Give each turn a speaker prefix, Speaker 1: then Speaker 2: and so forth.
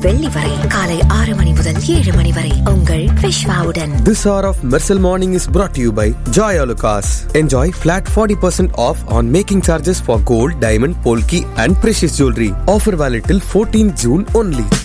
Speaker 1: வெள்ளி வரை காலை 6 மணி முதல் 7 மணி வரை உங்கள் விஷ்வாவுடன்.
Speaker 2: This hour of Mersal Morning is brought to you by Joy Alucas. Enjoy flat 40% off on making charges for gold, diamond, polki and precious jewelry. Offer valid till 14 June only.